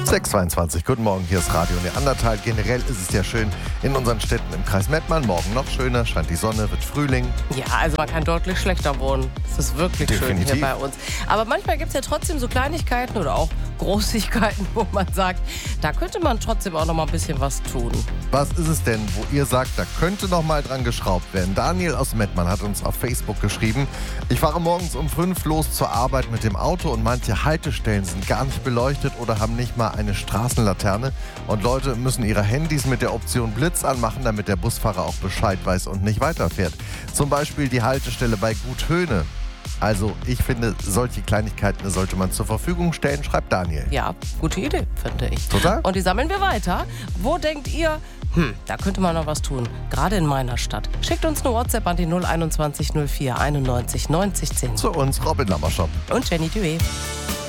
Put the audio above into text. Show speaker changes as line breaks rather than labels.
6:22. Guten Morgen, hier ist Radio Neandertal. Generell ist es ja schön in unseren Städten im Kreis Mettmann. Morgen noch schöner, scheint die Sonne, wird Frühling.
Ja, also man kann deutlich schlechter wohnen. Es ist wirklich
Definitiv
schön hier bei uns. Aber manchmal gibt es ja trotzdem so Kleinigkeiten oder auch Großigkeiten, wo man sagt, da könnte man trotzdem auch noch mal ein bisschen was tun.
Was ist es denn, wo ihr sagt, da könnte noch mal dran geschraubt werden? Daniel aus Mettmann hat uns auf Facebook geschrieben: Ich fahre morgens um 5 los zur Arbeit mit dem Auto und manche Haltestellen sind gar nicht beleuchtet oder haben nicht mal eine Straßenlaterne. Und Leute müssen ihre Handys mit der Option Blitz anmachen, damit der Busfahrer auch Bescheid weiß und nicht weiterfährt. Zum Beispiel die Haltestelle bei Gut Höhne. Also ich finde, solche Kleinigkeiten sollte man zur Verfügung stellen, schreibt Daniel.
Ja, gute Idee, finde ich.
Total.
Und die sammeln wir weiter. Wo denkt ihr, da könnte man noch was tun, gerade in meiner Stadt? Schickt uns eine WhatsApp an die 021 04 91 90 10.
Zu uns Robin Lammershop.
Und Jenny Duet.